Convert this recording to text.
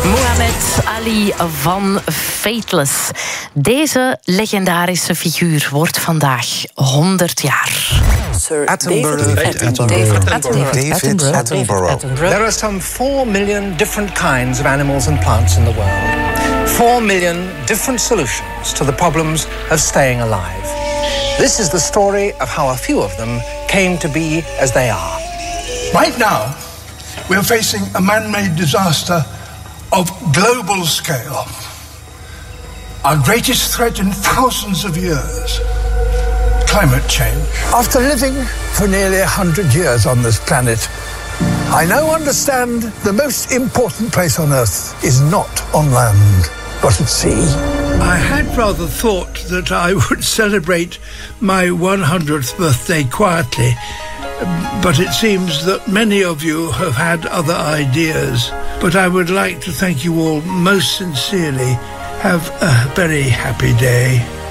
Muhammad Ali van Fateless. Deze legendarische figuur wordt vandaag 100 jaar. Sir David Attenborough. There are some 4 million different kinds of animals and plants in the world. 4 million different solutions to the problems of staying alive. This is the story of how a few of them came to be as they are. Right now, we're facing a man-made disaster of global scale. Our greatest threat in thousands of years. Climate change. After living for nearly 100 years on this planet, I now understand the most important place on Earth is not on land, but at sea. I had rather thought that I would celebrate my 100th birthday quietly, but it seems that many of you have had other ideas. But I would like to thank you all most sincerely. Have a very happy day.